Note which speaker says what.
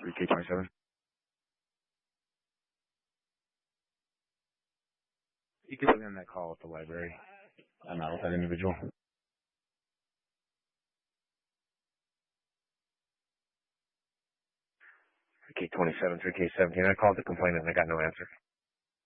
Speaker 1: 3K27. You can be on that call with the library. I'm not with that individual. 3K27, 3K17. I called the complainant and I got no answer.